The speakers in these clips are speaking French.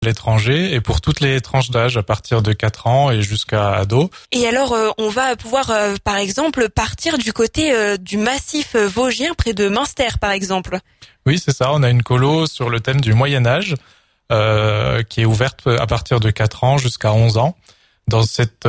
l'étranger et pour toutes les tranches d'âge à partir de 4 ans et jusqu'à ado. Et alors, on va pouvoir, par exemple, partir du côté du massif vosgien, près de Münster, par exemple. Oui, c'est ça. On a une colo sur le thème du Moyen-Âge qui est ouverte à partir de 4 ans jusqu'à 11 ans. Dans cette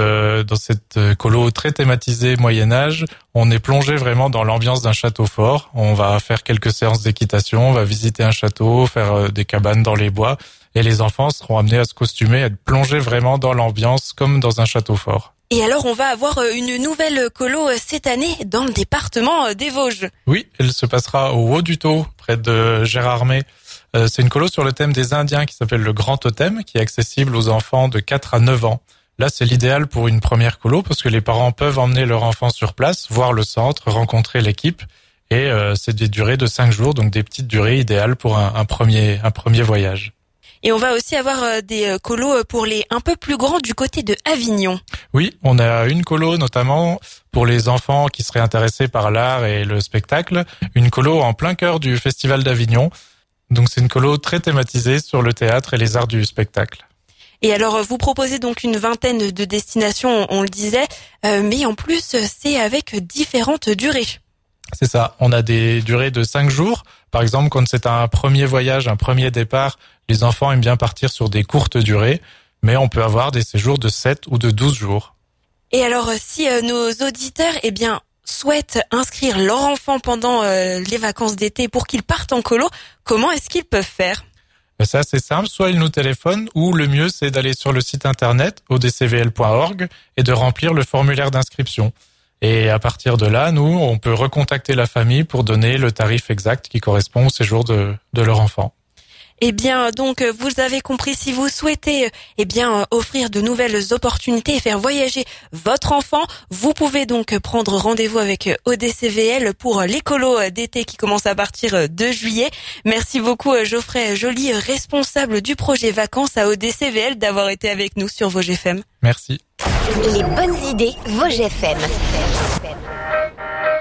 colo très thématisée Moyen-Âge, on est plongé vraiment dans l'ambiance d'un château fort. On va faire quelques séances d'équitation, on va visiter un château, faire des cabanes dans les bois. Et les enfants seront amenés à se costumer, à être plongés vraiment dans l'ambiance comme dans un château fort. Et alors, on va avoir une nouvelle colo cette année dans le département des Vosges. Oui, elle se passera au Haut-du-Taux, près de Gérardmer. C'est une colo sur le thème des Indiens qui s'appelle le Grand Totem, qui est accessible aux enfants de 4 à 9 ans. Là, c'est l'idéal pour une première colo parce que les parents peuvent emmener leur enfant sur place, voir le centre, rencontrer l'équipe. Et c'est des durées de 5 jours, donc des petites durées idéales pour un premier voyage. Et on va aussi avoir des colos pour les un peu plus grands du côté de Avignon. Oui, on a une colo notamment pour les enfants qui seraient intéressés par l'art et le spectacle. Une colo en plein cœur du Festival d'Avignon. Donc c'est une colo très thématisée sur le théâtre et les arts du spectacle. Et alors, vous proposez donc une vingtaine de destinations, on le disait, mais en plus, c'est avec différentes durées. C'est ça, on a des durées de 5 jours. Par exemple, quand c'est un premier voyage, un premier départ, les enfants aiment bien partir sur des courtes durées, mais on peut avoir des séjours de 7 ou de 12 jours. Et alors, si nos auditeurs souhaitent inscrire leur enfant pendant les vacances d'été pour qu'ils partent en colo, comment est-ce qu'ils peuvent faire ? Ça, c'est simple, soit ils nous téléphonent, ou le mieux, c'est d'aller sur le site internet odcvl.org et de remplir le formulaire d'inscription. Et à partir de là, nous, on peut recontacter la famille pour donner le tarif exact qui correspond au séjour de leur enfant. Eh bien, donc, vous avez compris, si vous souhaitez, offrir de nouvelles opportunités et faire voyager votre enfant, vous pouvez donc prendre rendez-vous avec ODCVL pour l'écolo d'été qui commence à partir de juillet. Merci beaucoup, Geoffrey Joly, responsable du projet vacances à ODCVL, d'avoir été avec nous sur Vosges FM. Merci. Les bonnes idées Vosges FM.